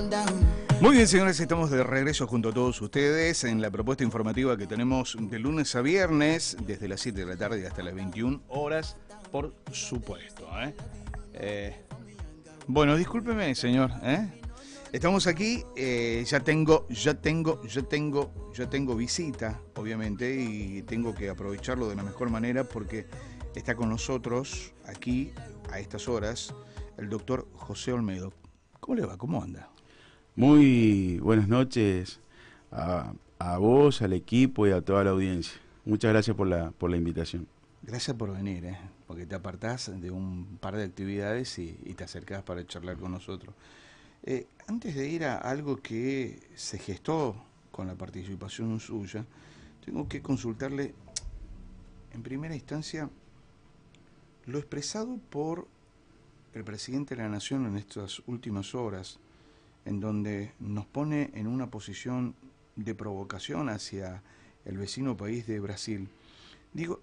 Muy bien, señores, estamos de regreso junto a todos ustedes en la propuesta informativa que tenemos de lunes a viernes, desde las 7 de la tarde hasta las 21 horas, por supuesto. Bueno, discúlpeme, señor. Estamos aquí, ya tengo visita, obviamente, y tengo que aprovecharlo de la mejor manera porque está con nosotros aquí, a estas horas, el doctor José Olmedo. ¿Cómo le va? ¿Cómo anda? Muy buenas noches a vos, al equipo y a toda la audiencia. Muchas gracias por la invitación. Gracias por venir, porque te apartás de un par de actividades y te acercás para charlar con nosotros. Antes de ir a algo que se gestó con la participación suya, tengo que consultarle en primera instancia lo expresado por el presidente de la Nación en estas últimas horas, en donde nos pone en una posición de provocación hacia el vecino país de Brasil. Digo,